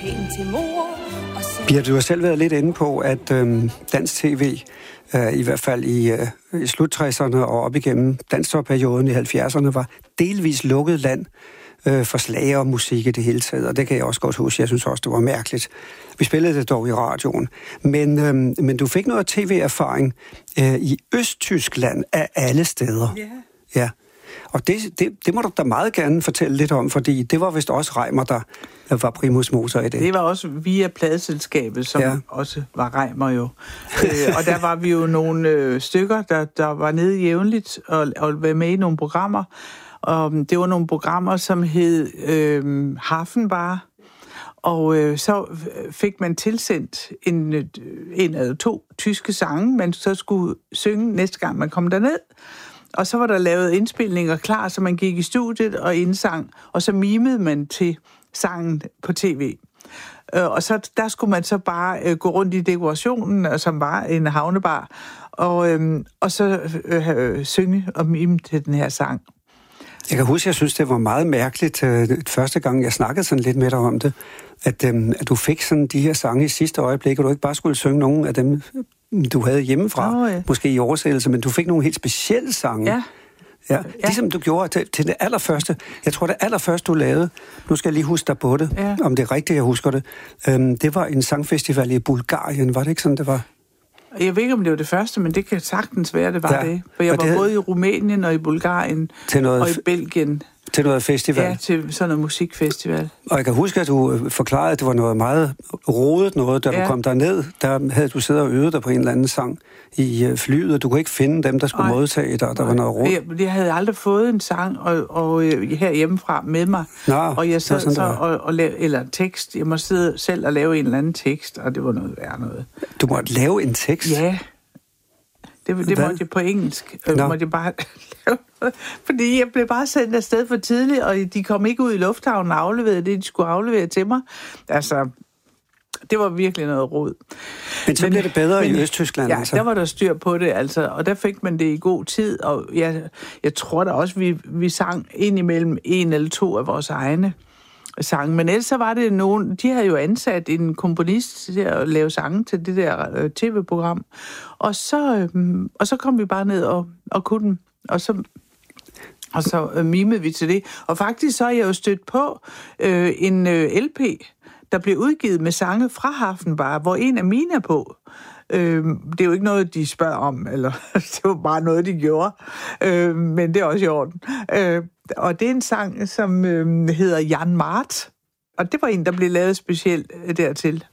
pænt til mor. Birte, du har selv været lidt inde på, at dansk tv, i hvert fald i slut 60'erne og op igennem dansperioden i 70'erne, var delvis lukket land for slager og musik i det hele taget, og det kan jeg også godt huske. Jeg synes også, det var mærkeligt. Vi spillede det dog i radioen. Men du fik noget tv-erfaring i Østtyskland af alle steder. Ja. Ja. Og det må du da meget gerne fortælle lidt om, fordi det var vist også Reimer, der var primus motor i det. Det var også via pladeselskabet, som også var Reimer jo. Og der var vi jo nogle stykker, der var nede jævnligt og var med i nogle programmer. Og det var nogle programmer, som hed Hafenbar. Og så fik man tilsendt en eller to tyske sange, man så skulle synge næste gang, man kom derned. Og så var der lavet indspilninger klar, så man gik i studiet og indsang, og så mimede man til sangen på tv. Og så der skulle man så bare gå rundt i dekorationen, som var en havnebar, og så synge og mime til den her sang. Jeg kan huske, jeg synes, det var meget mærkeligt, første gang jeg snakkede sådan lidt med dig om det, at du fik sådan de her sange i sidste øjeblik, og du ikke bare skulle synge nogen af dem, du havde hjemmefra, måske i oversættelse, men du fik nogle helt specielle sange. Ja. Ligesom du gjorde til det allerførste. Jeg tror, det allerførste, du lavede, nu skal jeg lige huske dig på det, om det er rigtigt, jeg husker det, det var en sangfestival i Bulgarien, var det ikke sådan, det var? Jeg ved ikke, om det var det første, men det kan sagtens være, det var det. For jeg var både i Rumænien og i Bulgarien og i Belgien. Til noget festival? Ja, til sådan noget musikfestival. Og jeg kan huske, at du forklarede, at det var noget meget rodet noget, da du kom derned. Der havde du siddet og øvet dig på en eller anden sang i flyet, og du kunne ikke finde dem, der skulle modtage dig, og der var noget rodet. Jeg havde aldrig fået en sang og her hjemmefra med mig. Og jeg sad så og lavede, eller tekst. Jeg måtte sidde selv og lave en eller anden tekst, og det var noget værre noget. Du måtte lave en tekst? Ja. Det måtte jeg på engelsk. Måtte jeg bare lave. Fordi jeg blev bare sendt afsted for tidligt, og de kom ikke ud i lufthavnen og afleverede det, de skulle aflevere til mig. Altså, det var virkelig noget rod. Men så blev det bedre i Østtyskland? Ja, der var der styr på det, altså, og der fik man det i god tid, og jeg tror da også, vi sang indimellem en eller to af vores egne sange, men ellers så var det nogen, de havde jo ansat en komponist til at lave sange til det der tv-program, og så kom vi bare ned og kunne den, og så mimede vi til det. Og faktisk så er jeg jo stødt på en LP, der blev udgivet med sange fra Hafenbar, hvor en af mine er på. Det er jo ikke noget, de spørger om, eller det var bare noget, de gjorde. Men det er også i orden. Og det er en sang, som hedder Jan Mart. Og det var en, der blev lavet specielt dertil.